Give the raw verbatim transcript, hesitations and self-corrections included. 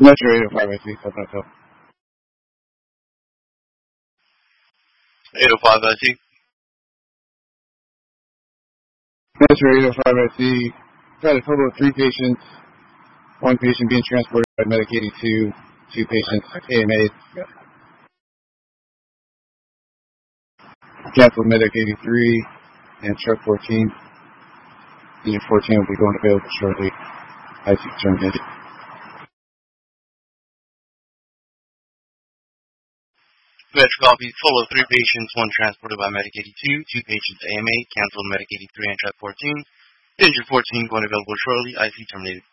Metro eight oh five I C, South Hotel. eight oh five I C. Metro eight oh five I C, got a total of three patients. One patient being transported by Medic eighty-two, two patients A M A. Cancel Medic eighty-three and truck fourteen. Unit fourteen will be going available shortly. I C terminated. Metro copy, total of three patients, one transported by Medic eighty-two, two patients A M A, canceled Medic eighty-three and truck fourteen. Injured fourteen going available shortly. I C terminated.